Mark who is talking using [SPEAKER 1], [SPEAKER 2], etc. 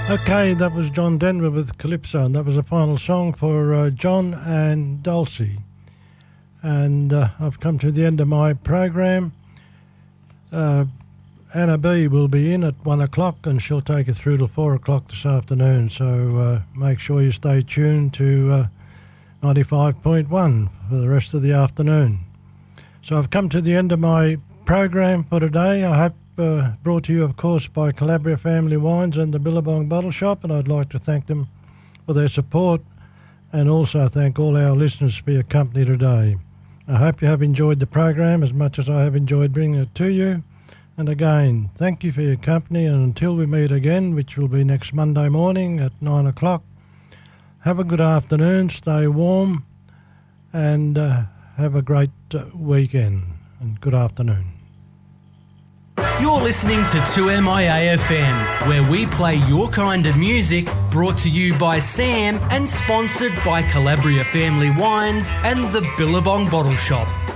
[SPEAKER 1] Okay, that was John Denver with Calypso, and that was the final song for John and Dulcie. And I've come to the end of my program. Anna B will be in at 1 o'clock, and she'll take you through till 4 o'clock this afternoon. So make sure you stay tuned to 95.1 for the rest of the afternoon. So I've come to the end of my program for today. I hope brought to you, of course, by Calabria Family Wines and the Billabong Bottle Shop, and I'd like to thank them for their support and also thank all our listeners for your company today. I hope you have enjoyed the program as much as I have enjoyed bringing it to you. And again, thank you for your company, and until we meet again, which will be next Monday morning at 9 o'clock, have a good afternoon, stay warm, and have a great weekend, and good afternoon.
[SPEAKER 2] You're listening to 2MIA-FM, where we play your kind of music, brought to you by Sam and sponsored by Calabria Family Wines and the Billabong Bottle Shop.